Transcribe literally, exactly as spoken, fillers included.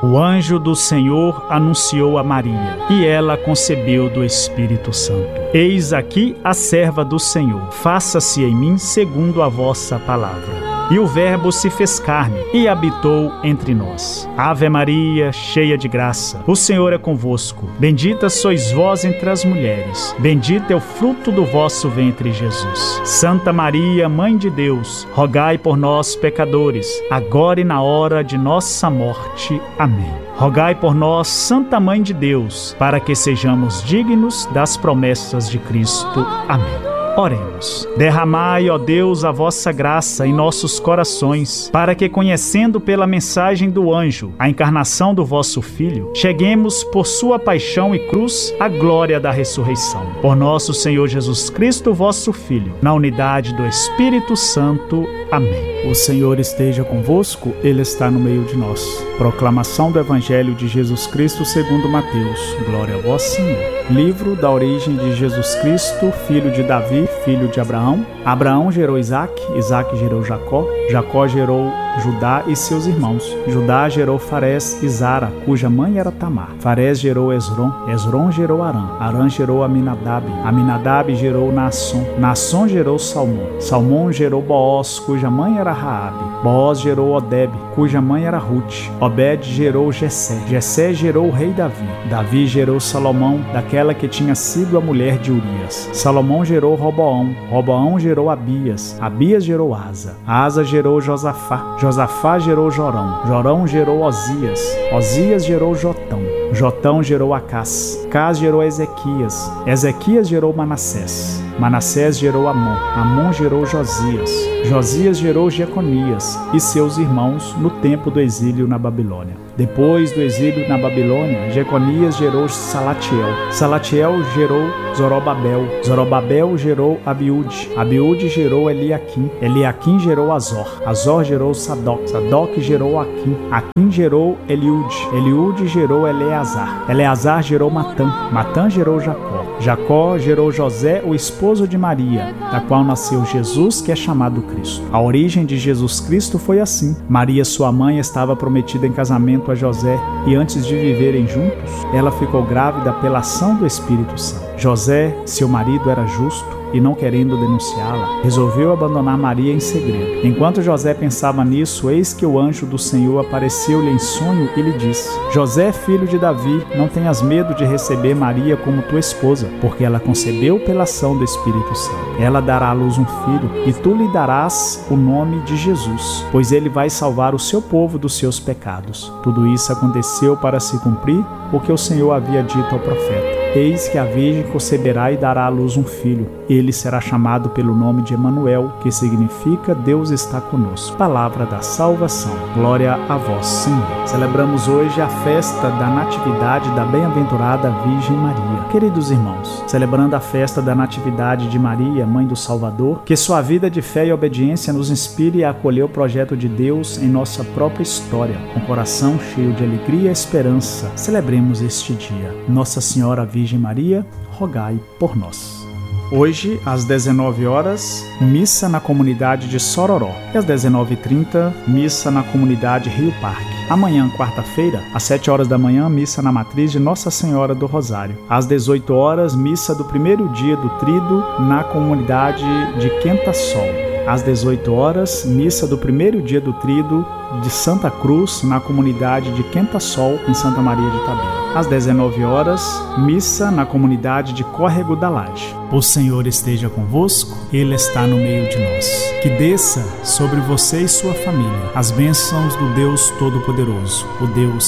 O anjo do Senhor anunciou a Maria, e ela concebeu do Espírito Santo. Eis aqui a serva do Senhor, faça-se em mim segundo a vossa palavra. E o Verbo se fez carne e habitou entre nós. Ave Maria, cheia de graça, o Senhor é convosco. Bendita sois vós entre as mulheres. Bendito é o fruto do vosso ventre, Jesus. Santa Maria, Mãe de Deus, rogai por nós, pecadores, agora e na hora de nossa morte. Amém. Rogai por nós, Santa Mãe de Deus, para que sejamos dignos das promessas de Cristo. Amém. Oremos. Derramai, ó Deus, a vossa graça em nossos corações, para que, conhecendo pela mensagem do anjo a encarnação do vosso Filho, cheguemos por sua paixão e cruz à glória da ressurreição. Por nosso Senhor Jesus Cristo, vosso Filho, na unidade do Espírito Santo. Amém. O Senhor esteja convosco, Ele está no meio de nós. Proclamação do Evangelho de Jesus Cristo segundo Mateus. Glória a vós, Senhor. Livro da origem de Jesus Cristo, filho de Davi, filho de Abraão. Abraão gerou Isaque, Isaque gerou Jacó, Jacó gerou Judá e seus irmãos. Judá gerou Farés e Zara, cuja mãe era Tamar. Farés gerou Esrom, Esrom gerou Arã, Arã gerou Aminadab, Aminadab gerou Naasson, Naasson gerou Salmão, Salmão gerou Boaz, cuja mãe era Raabe. Boaz gerou Odebe, cuja mãe era Rute. Obed gerou Jessé, Jessé gerou o rei Davi. Davi gerou Salomão, daquela que tinha sido a mulher de Urias. Salomão gerou Roboão, Roboão gerou Abias, Abias gerou Asa, Asa gerou Josafá, Josafá gerou Jorão, Jorão gerou Osias, Osias gerou Jotão, Jotão gerou Acás, Acás gerou Ezequias, Ezequias gerou Manassés, Manassés gerou Amon, Amon gerou Josias, Josias gerou Jeconias e seus irmãos no tempo do exílio na Babilônia. Depois do exílio na Babilônia, Jeconias gerou Salatiel, Salatiel gerou Zorobabel, Zorobabel gerou Abiúde, Abiúde gerou Eliaquim, Eliaquim gerou Azor, Azor gerou Sadoc, Sadoc gerou Aquim, Aquim gerou Eliúde, Eliúde gerou Eleazar, Eleazar gerou Matã, Matã gerou Jacó, Jacó gerou José, o esposo de Maria, da qual nasceu Jesus, que é chamado Cristo. A origem de Jesus Cristo foi assim. Maria, sua mãe, estava prometida em casamento a José, e antes de viverem juntos, ela ficou grávida pela ação do Espírito Santo. José, seu marido, era justo e, não querendo denunciá-la, resolveu abandonar Maria em segredo. Enquanto José pensava nisso, eis que o anjo do Senhor apareceu-lhe em sonho e lhe disse: José, filho de Davi, não tenhas medo de receber Maria como tua esposa, porque ela concebeu pela ação do Espírito Santo. Ela dará à luz um filho, e tu lhe darás o nome de Jesus, pois ele vai salvar o seu povo dos seus pecados. Tudo isso aconteceu para se cumprir o que o Senhor havia dito ao profeta: Eis que a Virgem conceberá e dará à luz um filho. Ele será chamado pelo nome de Emanuel, que significa Deus está conosco. Palavra da salvação. Glória a vós, Senhor. Celebramos hoje a festa da Natividade da Bem-aventurada Virgem Maria. Queridos irmãos, celebrando a festa da Natividade de Maria, Mãe do Salvador, que sua vida de fé e obediência nos inspire a acolher o projeto de Deus em nossa própria história. Com coração cheio de alegria e esperança, celebremos este dia. Nossa Senhora Virgem Maria, rogai por nós. Hoje, às dezenove horas, missa na comunidade de Sororó. E às dezenove e trinta, missa na comunidade Rio Parque. Amanhã, quarta-feira, às sete horas da manhã, missa na matriz de Nossa Senhora do Rosário. Às dezoito horas, missa do primeiro dia do Tríduo na comunidade de Quenta-Sol. Às dezoito horas, missa do primeiro dia do Tríduo de Santa Cruz, na comunidade de Quenta-Sol, em Santa Maria de Itabira. Às dezenove horas, missa na comunidade de Córrego da Laje. O Senhor esteja convosco, Ele está no meio de nós. Que desça sobre você e sua família as bênçãos do Deus Todo-Poderoso, o Deus